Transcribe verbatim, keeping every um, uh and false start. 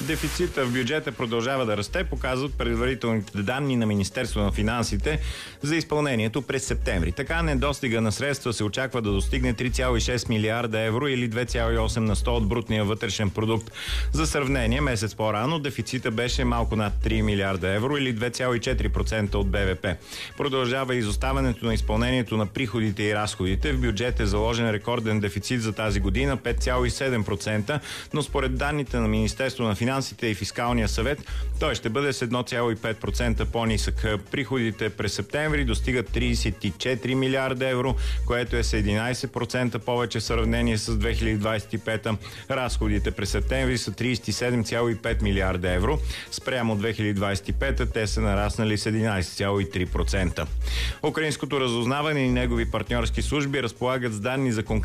Дефицита в бюджета продължава да расте, показват предварителните данни на Министерство на финансите за изпълнението през септември. Така недостига на средства се очаква да достигне три цяло и шест милиарда евро или две цяло и осем на сто от брутния вътрешен продукт. За сравнение, месец по-рано дефицита беше малко над три милиарда евро или две цяло и четири процента от БВП. Продължава изоставането на изпълнението на приходите и разходите. В бюджет е заложен рекорден дефицит за тази година пет цяло и седем процента, но според данните на Министерство на финансите и Фискалния съвет, той ще бъде с едно цяло и пет процента по-нисък. Приходите през септември достигат тридесет и четири милиарда евро, което е с единадесет процента повече в сравнение с две хиляди двадесет и пета. Разходите през септември са тридесет и седем цяло и пет милиарда евро. Спрямо две хиляди двадесет и пета те са нараснали с единадесет цяло и три процента. Украинското разузнаване и негови партньорски служби разполагат с данни за конкретни